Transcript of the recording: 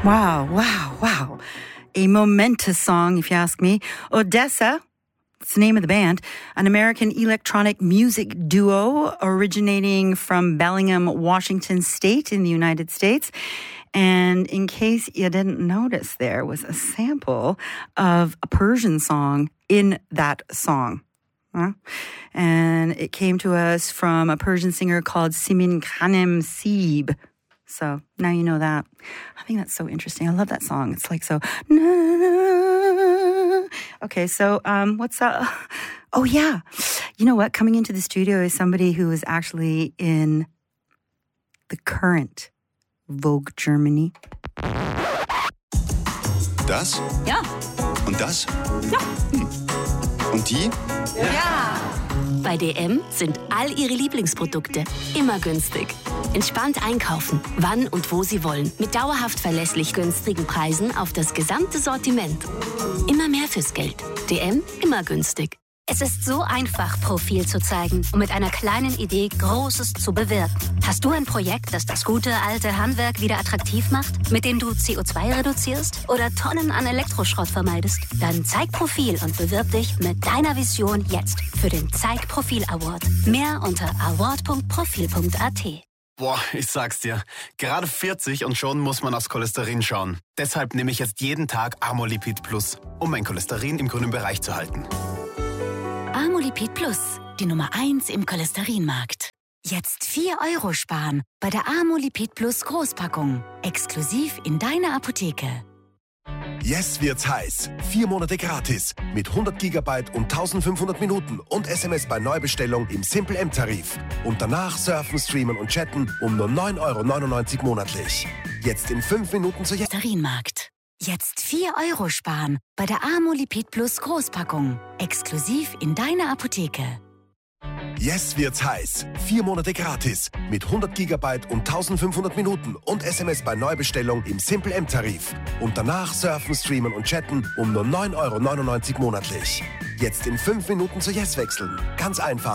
Wow, wow, wow. A momentous song, if you ask me. Odessa, that's the name of the band, an American electronic music duo originating from Bellingham, Washington State in the United States. And in case you didn't notice, there was a sample of a Persian song in that song. And it came to us from a Persian singer called Simin Khanem Sieb. So now you know that. I think that's so interesting. I love that song. It's like so. Okay, so what's up? Oh, yeah. You know what? Coming into the studio is somebody who is actually in the current Vogue Germany. Das? Ja. Und das? Ja. Und die? Ja. Bei DM sind all ihre Lieblingsprodukte immer günstig. Entspannt einkaufen, wann und wo Sie wollen. Mit dauerhaft verlässlich günstigen Preisen auf das gesamte Sortiment. Immer mehr fürs Geld. DM, immer günstig. Es ist so einfach, Profil zu zeigen und mit einer kleinen Idee Großes zu bewirken. Hast du ein Projekt, das das gute alte Handwerk wieder attraktiv macht, mit dem du CO2 reduzierst oder Tonnen an Elektroschrott vermeidest? Dann zeig Profil und bewirb dich mit deiner Vision jetzt für den Zeig Profil Award. Mehr unter award.profil.at. Boah, ich sag's dir, gerade 40 und schon muss man aufs Cholesterin schauen. Deshalb nehme ich jetzt jeden Tag Amolipid Plus, um mein Cholesterin im grünen Bereich zu halten. Amolipid Plus, die Nummer 1 im Cholesterinmarkt. Jetzt 4 € sparen bei der Amolipid Plus Großpackung. Exklusiv in deiner Apotheke. Yes wird's heiß. 4 Monate gratis mit 100 GB und 1500 Minuten und SMS bei Neubestellung im Simple M-Tarif. Und danach surfen, streamen und chatten um nur 9,99 € monatlich. Jetzt in 5 Minuten zu Cholesterinmarkt. Jetzt 4 € sparen bei der Amolipid Plus Großpackung. Exklusiv in deiner Apotheke. Yes wird's heiß. 4 Monate gratis mit 100 GB und 1500 Minuten und SMS bei Neubestellung im Simple M-Tarif. Und danach surfen, streamen und chatten um nur 9,99 € monatlich. Jetzt in 5 Minuten zu Yes wechseln. Ganz einfach.